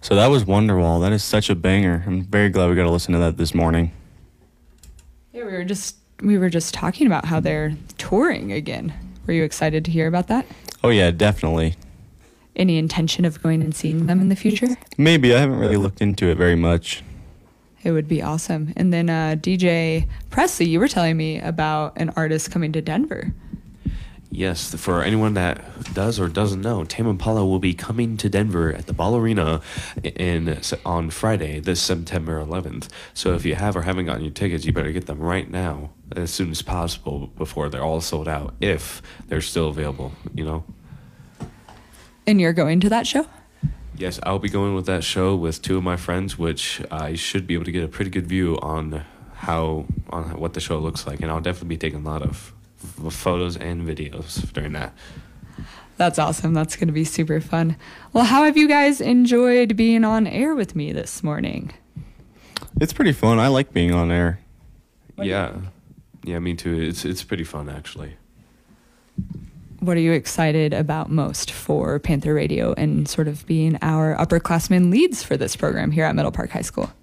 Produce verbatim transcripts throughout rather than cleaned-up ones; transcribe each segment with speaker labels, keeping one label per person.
Speaker 1: So that was Wonderwall. That is such a banger. I'm very glad we got to listen to that this morning.
Speaker 2: Yeah, we were just we were just talking about how they're touring again. Were you excited to hear about that?
Speaker 1: Oh yeah, definitely.
Speaker 2: Any intention of going and seeing them in the future?
Speaker 1: Maybe. I haven't really looked into it very much.
Speaker 2: It would be awesome. And then uh, D J Presley, you were telling me about an artist coming to Denver.
Speaker 3: Yes, for anyone that does or doesn't know, Tame Impala will be coming to Denver at the Ball Arena in, on Friday, this September eleventh. So if you have or haven't gotten your tickets, you better get them right now, as soon as possible, before they're all sold out, if they're still available, you know?
Speaker 2: And you're going to that show?
Speaker 3: Yes, I'll be going with that show with two of my friends, which I should be able to get a pretty good view on how on what the show looks like, and I'll definitely be taking a lot of f- photos and videos during that.
Speaker 2: That's awesome. That's going to be super fun. Well, how have you guys enjoyed being on air with me this morning?
Speaker 1: It's pretty fun. I like being on air.
Speaker 3: Yeah, yeah, me too. It's it's pretty fun, actually.
Speaker 2: What are you excited about most for Panther Radio and sort of being our upperclassmen leads for this program here at Middle Park High School?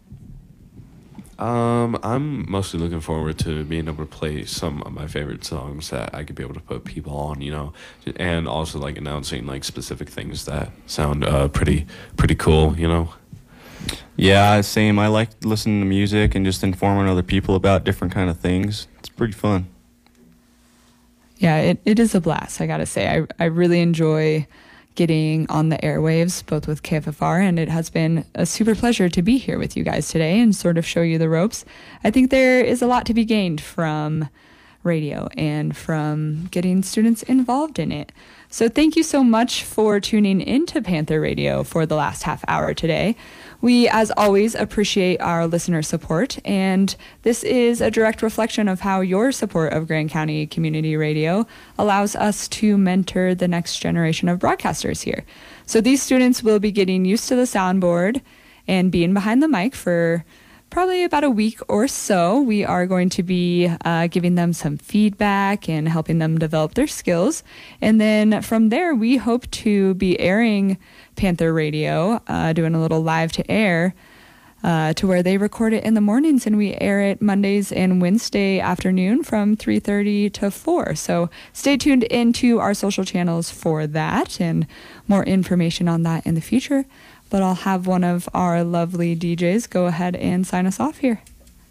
Speaker 3: Um, I'm mostly looking forward to being able to play some of my favorite songs that I could be able to put people on, you know, and also like announcing like specific things that sound uh, pretty pretty cool, you know.
Speaker 1: Yeah, same. I like listening to music and just informing other people about different kind of things. It's pretty fun.
Speaker 2: Yeah, it, it is a blast, I gotta say. I, I really enjoy getting on the airwaves, both with K F F R, and it has been a super pleasure to be here with you guys today and sort of show you the ropes. I think there is a lot to be gained from radio and from getting students involved in it. So thank you so much for tuning into Panther Radio for the last half hour today. We, as always, appreciate our listener support, and this is a direct reflection of how your support of Grand County Community Radio allows us to mentor the next generation of broadcasters here. So these students will be getting used to the soundboard and being behind the mic for probably about a week or so. We are going to be uh, giving them some feedback and helping them develop their skills. And then from there, we hope to be airing Panther Radio, uh, doing a little live to air uh, to where they record it in the mornings and we air it Mondays and Wednesday afternoon from three thirty to four. So stay tuned into our social channels for that and more information on that in the future. But I'll have one of our lovely D Js go ahead and sign us off here.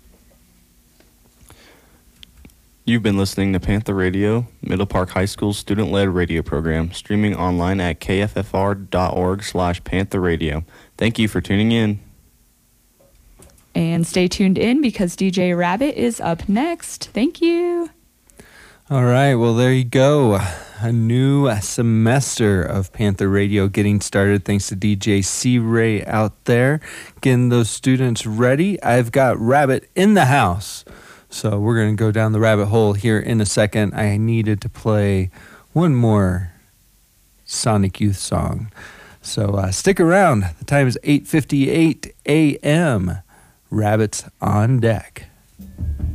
Speaker 1: You've been listening to Panther Radio, Middle Park High School's student-led radio program, streaming online at k f f r dot org slash Panther Radio. Thank you for tuning in.
Speaker 2: And stay tuned in because D J Rabbit is up next. Thank you.
Speaker 4: All right, well, there you go. A new semester of Panther Radio getting started thanks to D J C-Ray out there, getting those students ready. I've got Rabbit in the house, so we're going to go down the rabbit hole here in a second. I needed to play one more Sonic Youth song, so uh, stick around. The time is eight fifty-eight a.m. Rabbit's on deck.